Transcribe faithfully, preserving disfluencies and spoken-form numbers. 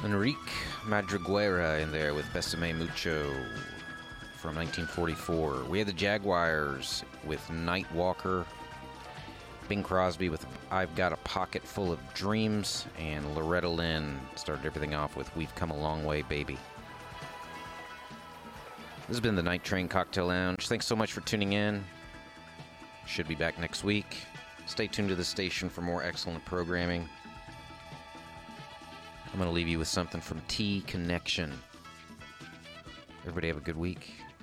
Enrique Madriguera in there with Besame Mucho from nineteen forty-four. We had the Jaguars with Night Walker, Bing Crosby with I've Got a Pocket Full of Dreams, and Loretta Lynn started everything off with We've Come a Long Way, Baby. This has been the Night Train Cocktail Lounge. Thanks so much for tuning in. Should be back next week. Stay tuned to the station for more excellent programming. I'm going to leave you with something from T Connection. Everybody have a good week.